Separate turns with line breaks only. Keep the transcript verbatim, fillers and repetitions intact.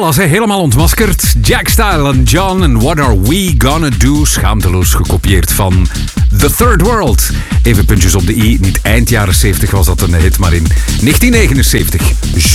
alles, hè? Helemaal ontmaskerd. Jack Style en John en What Are We Gonna Do? Schaamteloos gekopieerd van The Third World. Even puntjes op de i. Niet eind jaren zeventig was dat een hit, maar in negentien negenenzeventig.